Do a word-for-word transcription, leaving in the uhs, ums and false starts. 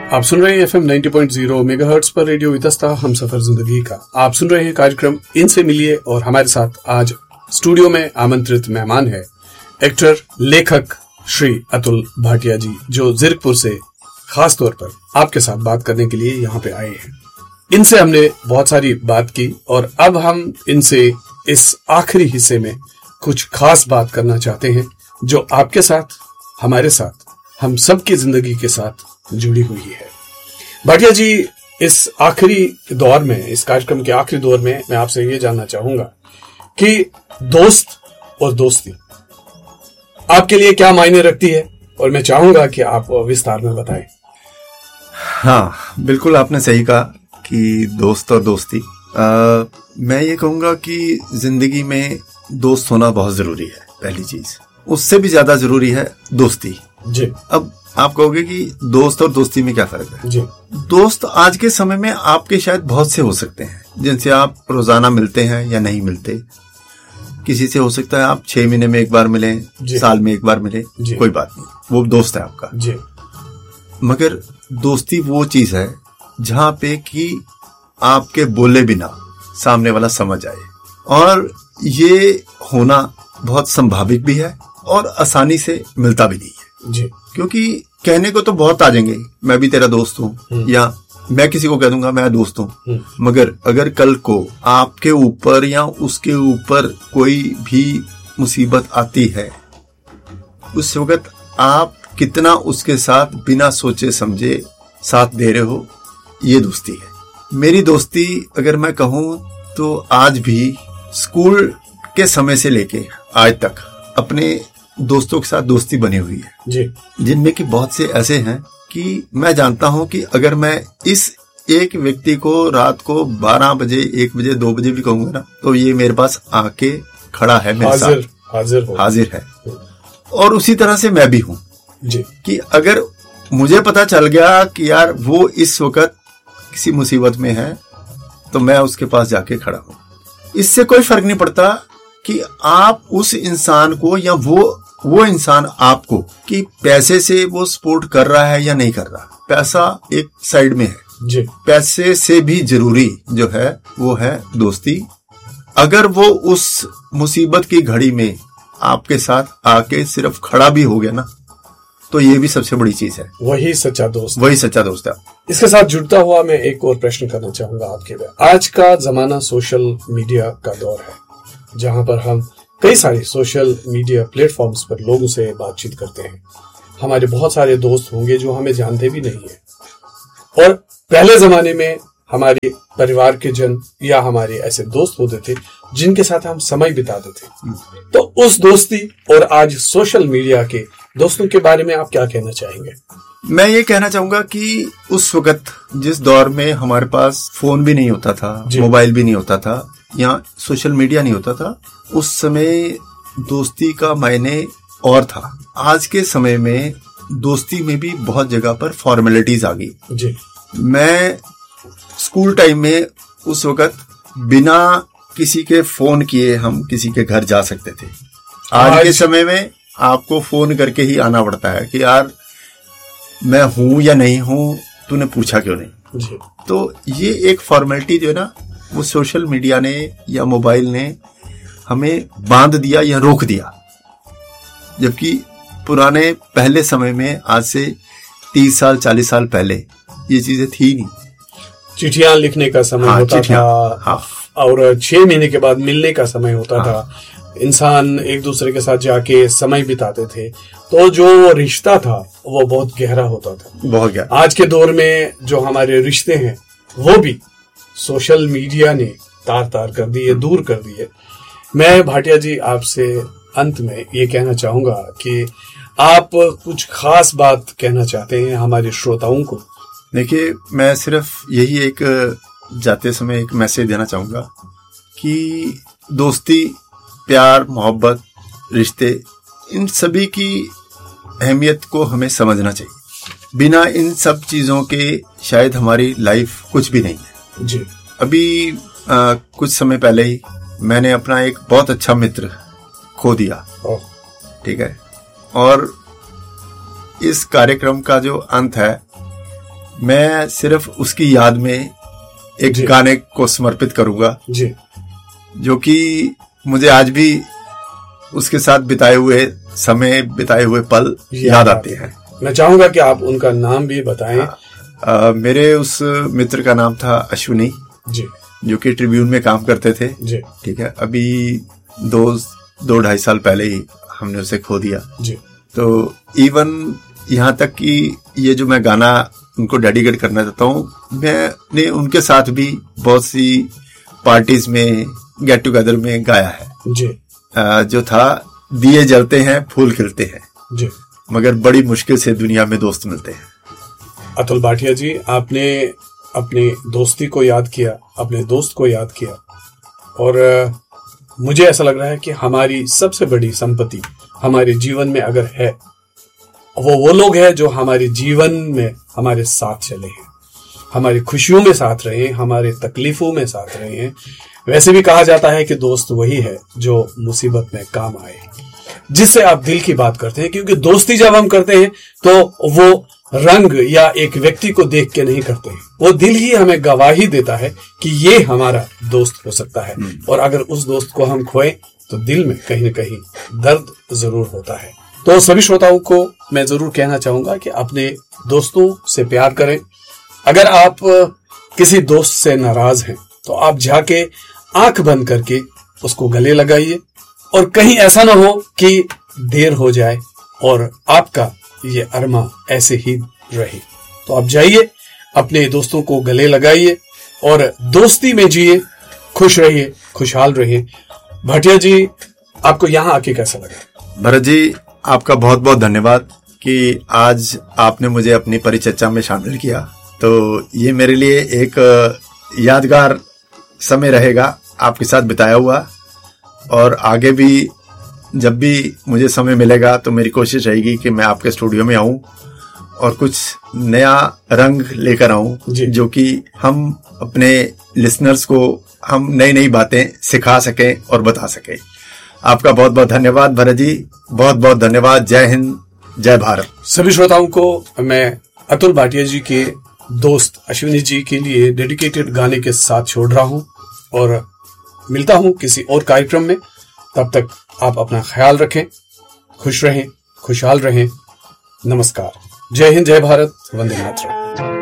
आप सुन रहे हैं F M ninety point zero megahertz पर रेडियो वितस्ता हम सफर जिंदगी का। आप सुन रहे हैं कार्यक्रम इनसे मिलिए और हमारे साथ आज स्टूडियो में आमंत्रित मेहमान है एक्टर लेखक श्री अतुल भाटिया जी, जो जीरकपुर से खास तौर पर आपके साथ बात करने के लिए यहाँ पे आए हैं। इनसे हमने बहुत सारी बात की और अब हम इनसे इस आखिरी हिस्से में कुछ खास बात करना चाहते हैं जो आपके साथ, हमारे साथ, हम सबकी जिंदगी के साथ जुड़ी हुई है। भाटिया जी, इस आखिरी दौर में, इस कार्यक्रम के आखिरी दौर में मैं आपसे ये जानना चाहूंगा कि दोस्त और दोस्ती आपके लिए क्या मायने रखती है, और मैं चाहूंगा कि आप विस्तार में बताएं। हाँ, बिल्कुल आपने सही कहा कि दोस्त और दोस्ती। आ, मैं ये कहूंगा कि जिंदगी में दोस्त होना बहुत जरूरी है। पहली चीज, उससे भी ज्यादा जरूरी है दोस्ती जी। अब आप कहोगे कि दोस्त और दोस्ती में क्या फर्क है जी। दोस्त आज के समय में आपके शायद बहुत से हो सकते हैं जिनसे आप रोजाना मिलते हैं या नहीं मिलते। किसी से हो सकता है आप छह महीने में एक बार मिलें, साल में एक बार मिले, कोई बात नहीं, वो दोस्त है आपका जी। मगर दोस्ती वो चीज है जहां पे कि आपके बोले बिना सामने वाला समझ आए, और ये होना बहुत संभाविक भी है और आसानी से मिलता भी नहीं है जी। क्योंकि कहने को तो बहुत आ जाएंगे, मैं भी तेरा दोस्त हूँ, या मैं किसी को कह दूंगा मैं दोस्त हूँ, मगर अगर कल को आपके ऊपर या उसके ऊपर कोई भी मुसीबत आती है, उस वक्त आप कितना उसके साथ बिना सोचे समझे साथ दे रहे हो, ये दोस्ती है। मेरी दोस्ती अगर मैं कहूँ तो आज भी स्कूल के समय से लेके आज तक अपने दोस्तों के साथ दोस्ती बनी हुई है जी। जिनमें कि बहुत से ऐसे हैं कि मैं जानता हूं कि अगर मैं इस एक व्यक्ति को रात को बारह बजे, एक बजे, दो बजे भी कहूंगा ना, तो ये मेरे पास आके खड़ा है, मेरे हाजिर, साथ हाजिर हो। हाजिर है। और उसी तरह से मैं भी हूं जी कि अगर मुझे पता चल गया कि यार वो इस वक्त किसी मुसीबत में है, तो मैं उसके पास जाके खड़ा हूं। इससे कोई फर्क नहीं पड़ता कि आप उस इंसान को या वो वो इंसान आपको कि पैसे से वो सपोर्ट कर रहा है या नहीं कर रहा। पैसा एक साइड में है जी। पैसे से भी जरूरी जो है वो है दोस्ती। अगर वो उस मुसीबत की घड़ी में आपके साथ आके सिर्फ खड़ा भी हो गया ना, तो ये भी सबसे बड़ी चीज है। वही सच्चा दोस्त, वही सच्चा दोस्त है। इसके साथ जुड़ता हुआ मैं एक और प्रश्न करना चाहूंगा आपके लिए। आज का जमाना सोशल मीडिया का दौर है, जहां पर हम कई सारे सोशल मीडिया प्लेटफॉर्म्स पर लोगों से बातचीत करते हैं। हमारे बहुत सारे दोस्त होंगे जो हमें जानते भी नहीं है, और पहले जमाने में हमारे परिवार के जन या हमारे ऐसे दोस्त होते थे जिनके साथ हम समय बिताते थे। तो उस दोस्ती और आज सोशल मीडिया के दोस्तों के बारे में आप क्या कहना चाहेंगे? मैं ये कहना चाहूंगा कि उस वक्त जिस दौर में हमारे पास फोन भी नहीं होता था, मोबाइल भी नहीं होता था, या सोशल मीडिया नहीं होता था, उस समय दोस्ती का मायने और था। आज के समय में दोस्ती में भी बहुत जगह पर फॉर्मेलिटीज आ गई जी। मैं स्कूल टाइम में उस वक्त बिना किसी के फोन किए हम किसी के घर जा सकते थे। आज, आज के समय में आपको फोन करके ही आना पड़ता है कि यार मैं हूं या नहीं हूं, तूने पूछा क्यों नहीं जी। तो ये एक फॉर्मेलिटी जो है ना, वो सोशल मीडिया ने या मोबाइल ने हमें बांध दिया या रोक दिया। जबकि पुराने पहले समय में, आज से तीस साल चालीस साल पहले ये चीजें थी नहीं। चिट्ठियां लिखने का समय हाँ, होता था। हाँ। और छह महीने के बाद मिलने का समय होता हाँ। था। इंसान एक दूसरे के साथ जाके समय बिताते थे, तो जो रिश्ता था वो बहुत गहरा होता था, बहुत गहरा। आज के दौर में जो हमारे रिश्ते हैं वो भी सोशल मीडिया ने तार तार कर दिए, दूर कर दिए। मैं भाटिया जी आपसे अंत में ये कहना चाहूंगा कि आप कुछ खास बात कहना चाहते हैं हमारे श्रोताओं को। देखिए, मैं सिर्फ यही एक जाते समय एक मैसेज देना चाहूंगा कि दोस्ती, प्यार, मोहब्बत, रिश्ते, इन सभी की अहमियत को हमें समझना चाहिए। बिना इन सब चीजों के शायद हमारी लाइफ कुछ भी नहीं है जी। अभी आ, कुछ समय पहले ही मैंने अपना एक बहुत अच्छा मित्र खो दिया, ठीक है, और इस कार्यक्रम का जो अंत है मैं सिर्फ उसकी याद में एक गाने को समर्पित करूंगा जी, जो कि मुझे आज भी उसके साथ बिताए हुए समय, बिताए हुए पल याद आते हैं। मैं चाहूंगा कि आप उनका नाम भी बताएं। आ, मेरे उस मित्र का नाम था अश्विनी जी, जो कि ट्रिब्यून में काम करते थे जी। ठीक है, अभी दो दो ढाई साल पहले ही हमने उसे खो दिया जी। तो इवन यहाँ तक कि ये जो मैं गाना उनको डेडिकेट करना चाहता हूँ, मैंने उनके साथ भी बहुत सी पार्टीज में, गेट टुगेदर में गाया है जी। आ, जो था, दिए जलते हैं फूल खिलते हैं जी, मगर बड़ी मुश्किल से दुनिया में दोस्त मिलते हैं। अतुल भाटिया जी, आपने अपनी दोस्ती को याद किया, अपने दोस्त को याद किया, और मुझे ऐसा लग रहा है कि हमारी सबसे बड़ी संपत्ति हमारे जीवन में अगर है, वो वो लोग हैं जो हमारे जीवन में हमारे साथ चले हैं, हमारी खुशियों में साथ रहे हैं, हमारे तकलीफों में साथ रहे हैं। वैसे भी कहा जाता है कि दोस्त वही है जो मुसीबत में काम आए, जिससे आप दिल की बात करते हैं, क्योंकि दोस्ती जब हम करते हैं तो वो रंग या एक व्यक्ति को देख के नहीं करते हैं, वो दिल ही हमें गवाही देता है कि ये हमारा दोस्त हो सकता है। और अगर उस दोस्त को हम खोएं तो दिल में कहीं न कहीं दर्द जरूर होता है। तो सभी श्रोताओं को मैं जरूर कहना चाहूंगा कि अपने दोस्तों से प्यार करें। अगर आप किसी दोस्त से नाराज हैं तो आप जाके आंख बंद करके उसको गले लगाइए, और कहीं ऐसा ना हो कि देर हो जाए और आपका ये अरमा ऐसे ही रहे। तो आप जाइए, अपने दोस्तों को गले लगाइए और दोस्ती में जिए, खुश रहिए, खुशहाल रहिए। भाटिया जी, आपको यहाँ आके कैसा लगा? भरत जी, आपका बहुत बहुत धन्यवाद कि आज आपने मुझे अपनी परिचर्चा में शामिल किया। तो ये मेरे लिए एक यादगार समय रहेगा आपके साथ बिताया हुआ, और आगे भी जब भी मुझे समय मिलेगा तो मेरी कोशिश रहेगी कि मैं आपके स्टूडियो में आऊं और कुछ नया रंग लेकर आऊं, जो कि हम अपने लिसनर्स को हम नई नई बातें सिखा सकें और बता सकें। आपका बहुत बहुत धन्यवाद भरत जी, बहुत बहुत धन्यवाद। जय हिंद, जय भारत। सभी श्रोताओं को मैं अतुल भाटिया जी के दोस्त अश्विनी जी के लिए डेडिकेटेड गाने के साथ छोड़ रहा हूं, और मिलता हूं किसी और कार्यक्रम में। तब तक आप अपना ख्याल रखें, खुश रहें, खुशहाल रहें। नमस्कार, जय हिंद, जय भारत, वंदे मातरम।